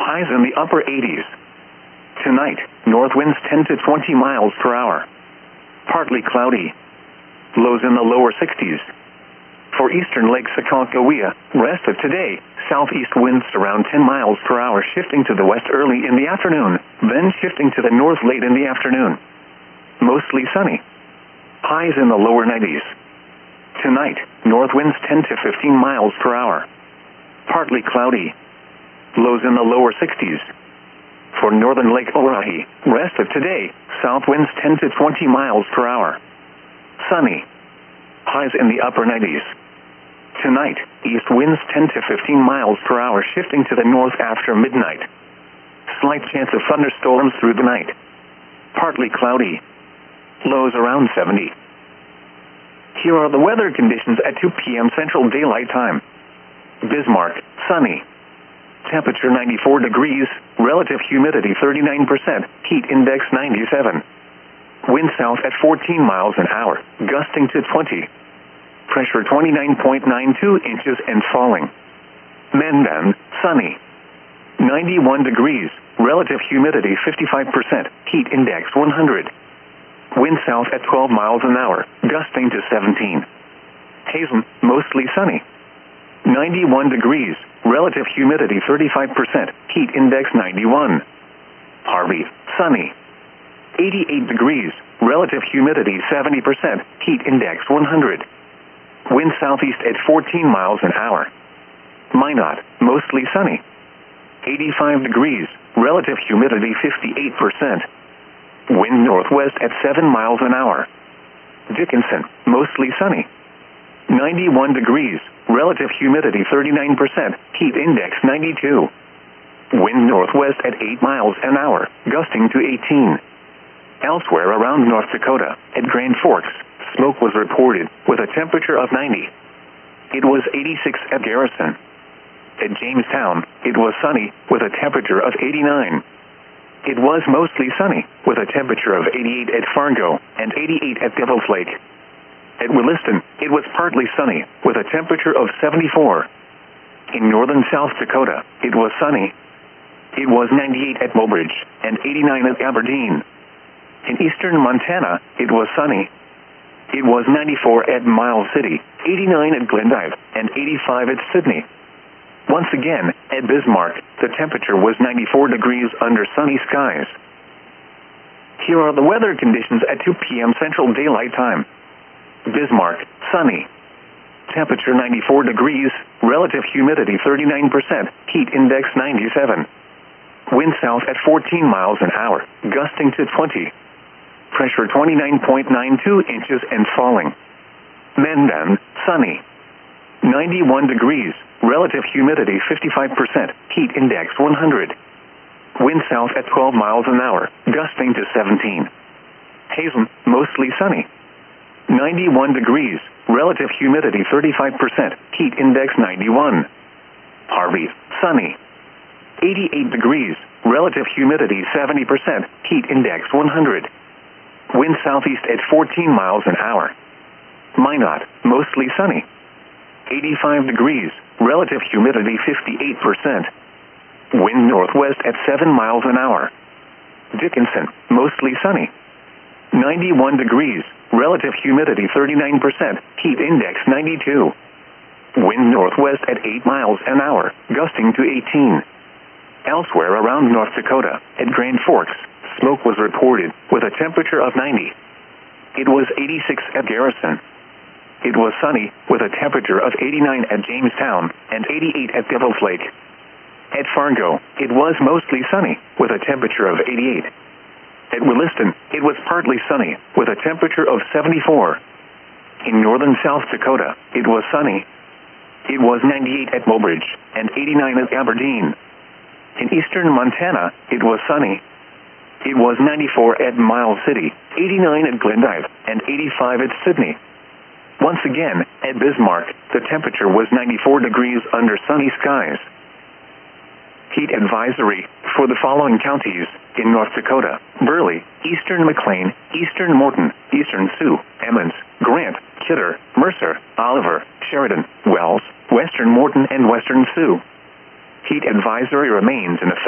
Highs in the upper 80s. Tonight, north winds 10 to 20 miles per hour. Partly cloudy. Lows in the lower 60s. For eastern Lake Sakakawea, rest of today, southeast winds around 10 miles per hour, shifting to the west early in the afternoon, then shifting to the north late in the afternoon. Mostly sunny. Highs in the lower 90s. Tonight, north winds 10 to 15 miles per hour. Partly cloudy. Lows in the lower 60s. For northern Lake Orohi, rest of today, south winds 10 to 20 miles per hour. Sunny. Highs in the upper 90s. Tonight, east winds 10 to 15 miles per hour, shifting to the north after midnight. Slight chance of thunderstorms through the night. Partly cloudy. Lows around 70. Here are the weather conditions at 2 p.m. Central Daylight Time. Bismarck, sunny. Temperature 94 degrees, relative humidity 39%, heat index 97. Wind south at 14 miles an hour, gusting to 20. Pressure 29.92 inches and falling. Mandan, sunny. 91 degrees, relative humidity 55%, heat index 100. Wind south at 12 miles an hour, gusting to 17. Hazen, mostly sunny. 91 degrees, relative humidity 35%, heat index 91. Harvey, sunny. 88 degrees, relative humidity 70%, heat index 100. Wind southeast at 14 miles an hour. Minot, mostly sunny. 85 degrees, relative humidity 58%. Wind northwest at 7 miles an hour. Dickinson, mostly sunny. 91 degrees, relative humidity 39%, heat index 92. Wind northwest at 8 miles an hour, gusting to 18. Elsewhere around North Dakota, at Grand Forks, smoke was reported, with a temperature of 90. It was 86 at Garrison. At Jamestown, it was sunny, with a temperature of 89. It was mostly sunny, with a temperature of 88 at Fargo, and 88 at Devil's Lake. At Williston, it was partly sunny, with a temperature of 74. In northern South Dakota, it was sunny. It was 98 at Mobridge, and 89 at Aberdeen. In eastern Montana, it was sunny. It was 94 at Miles City, 89 at Glendive, and 85 at Sydney. Once again, at Bismarck, the temperature was 94 degrees under sunny skies. Here are the weather conditions at 2 p.m. Central Daylight Time. Bismarck, sunny. Temperature 94 degrees, relative humidity 39%, heat index 97. Wind south at 14 miles an hour, gusting to 20. Pressure 29.92 inches and falling. Mandan, sunny. 91 degrees, relative humidity 55%, heat index 100. Wind south at 12 miles an hour, gusting to 17. Hazen, mostly sunny. 91 degrees, relative humidity 35%, heat index 91. Harvey, sunny. 88 degrees, relative humidity 70%, heat index 100. Wind southeast at 14 miles an hour. Minot, mostly sunny. 85 degrees, relative humidity 58%. Wind northwest at 7 miles an hour. Dickinson, mostly sunny. 91 degrees, relative humidity 39%, heat index 92. Wind northwest at 8 miles an hour, gusting to 18. Elsewhere around North Dakota, at Grand Forks, smoke was reported, with a temperature of 90. It was 86 at Garrison. It was sunny, with a temperature of 89 at Jamestown, and 88 at Devil's Lake. At Fargo, it was mostly sunny, with a temperature of 88. At Williston, it was partly sunny, with a temperature of 74. In northern South Dakota, it was sunny. It was 98 at Mobridge, and 89 at Aberdeen. In eastern Montana, it was sunny. It was 94 at Miles City, 89 at Glendive, and 85 at Sydney. Once again, at Bismarck, the temperature was 94 degrees under sunny skies. Heat advisory for the following counties in North Dakota: Burley, eastern McLean, eastern Morton, eastern Sioux, Emmons, Grant, Kidder, Mercer, Oliver, Sheridan, Wells, western Morton, and western Sioux. Heat advisory remains in effect